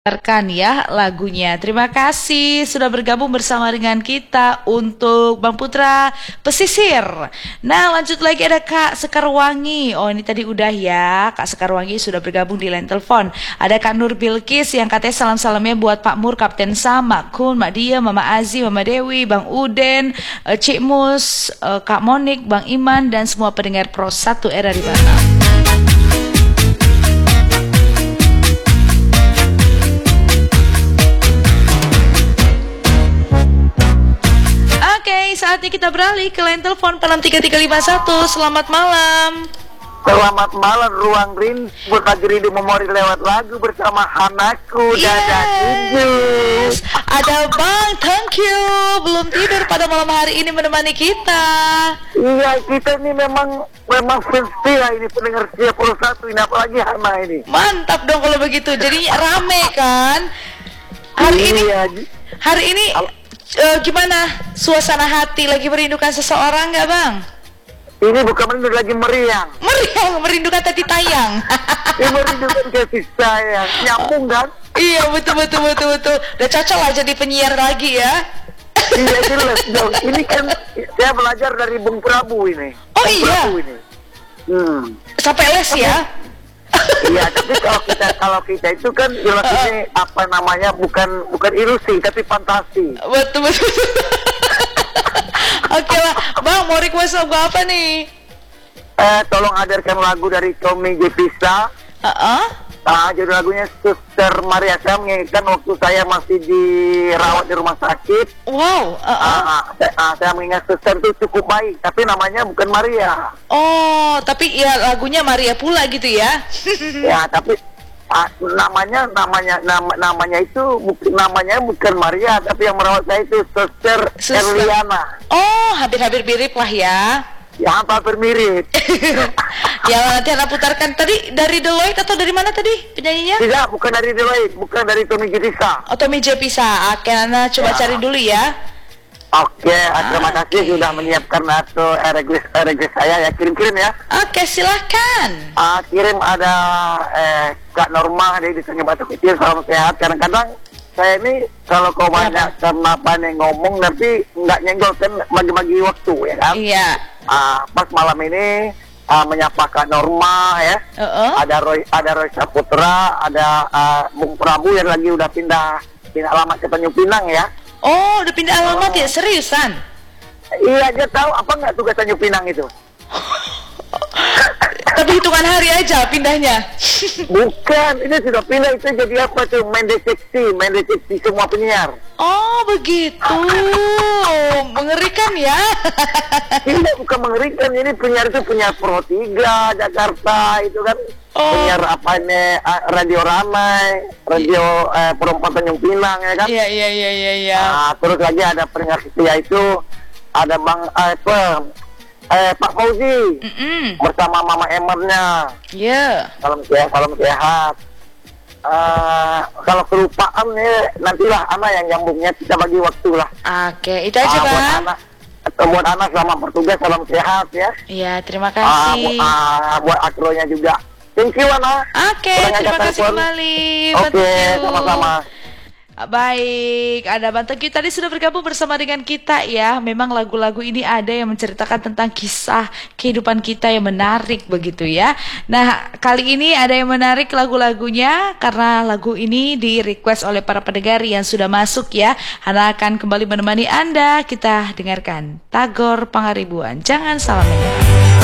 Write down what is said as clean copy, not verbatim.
Dengarkan ya lagunya. Terima kasih sudah bergabung bersama dengan kita untuk Bang Putra Pesisir. Nah, lanjut lagi ada Kak Sekarwangi. Oh, ini tadi udah ya. Kak Sekarwangi sudah bergabung di line telepon. Ada Kak Nur Bilkis yang katanya salam-salamnya buat Pak Mur, Kapten Sam, Mak Kun, Mak Dia, Mama Azi, Mama Dewi, Bang Uden, Cik Mus, Kak Monik, Bang Iman, dan semua pendengar Pro 1 Era di Batam. Saatnya kita beralih ke line telepon 63351. Selamat malam. Selamat malam, Ruang Rindu berbagi rindu memori lewat lagu bersama Hanaku. Yes. Ada Bang, thank you. Belum tidur pada malam hari ini menemani kita. Iya, kita ini memang fans setia ini, pendengar setia Pro 1 ini, apalagi Hana ini. Mantap dong kalau begitu. Jadi rame kan? Hari ini gimana suasana hati, lagi merindukan seseorang nggak Bang? Ini bukan merindu, lagi meriang. Merindukan tadi tayang. Ini merindukan kasih sayang. Nyambung kan? Iya, betul. Udah cocok lah jadi penyiar lagi ya. Iya, jelas dong. Ini kan saya belajar dari Bung Prabu ini. Oh iya. Prabu ini. Sampai les ya. Iya, tapi kalau kita itu kan jelas ini apa namanya, bukan ilusi tapi fantasi. Betul. Oke lah, Bang, mau request lagu apa nih? Tolong hadirkan lagu dari Tommy Jepisa. Judul lagunya Suster Maria. Saya mengingatkan waktu saya masih dirawat di rumah sakit. Wow. Saya mengingat suster itu cukup baik, tapi namanya bukan Maria. Oh, tapi ya lagunya Maria pula gitu ya? Ya, tapi namanya itu bukan Maria, tapi yang merawat saya itu Suster Erliana. Oh, hampir mirip lah ya. Ya, hampir mirip. Ya, nanti Anda putarkan. Tadi dari Deloitte atau dari mana tadi penyanyinya? Tidak, bukan dari Deloitte, bukan dari Tommy Jepisa. Oh, Tommy Jepisa. Oke, Anda coba cari dulu ya. Oke, terima kasih sudah menyiapkan atau regis saya ya, kirim ya. Oke, silahkan. Kirim ada Kak Norma dari Desainnya Batu Kecil, salam sehat. Kadang-kadang saya ini kalau kau banyak kenapa nih ngomong tapi nggak nyenggol kan, bagi-bagi waktu ya kan. Iya. Pas malam ini menyapa Kak Norma ya. Ada Roy Saputra, ada Bung Prabu yang lagi udah pindah alamat ke Tanjung Pinang ya. Oh, udah pindah alamat ya? Seriusan? Iya, dia tahu apa nggak tugas Tanjung Pinang itu? Tapi hitungan hari aja pindahnya. Bukan, ini sudah pindah, itu jadi apa tuh? Main deteksi semua penyiar. Oh, begitu. Mengerikan ya. Ini bukan mengerikan, ini penyiar itu penyiar Pro 3 Jakarta itu kan. Penyiar apa ini, Radio Ramai, Radio Perempuan Tanjung Pinang ya kan. Iya. Terus lagi ada penyiar setia itu ada Pak Fauzi bersama Mama Emernya. Iya. Salam sehat. Kalau kelupaan nih nantilah Ana yang nyambungnya, kita bagi waktu lah. Oke, itu aja Bang. Buat Ana selama bertugas, salam sehat ya. Iya, terima kasih. Buat akronya juga. Thank you Ana. Oke, terima kasih kembali. Oke, sama-sama. Baik, ada Banteng kita tadi sudah bergabung bersama dengan kita ya. Memang lagu-lagu ini ada yang menceritakan tentang kisah kehidupan kita yang menarik begitu ya. Nah, kali ini ada yang menarik lagu-lagunya karena lagu ini di request oleh para pendengar yang sudah masuk ya. Hana akan kembali menemani Anda. Kita dengarkan Tagor Pangaribuan, Jangan Salah Menyerah.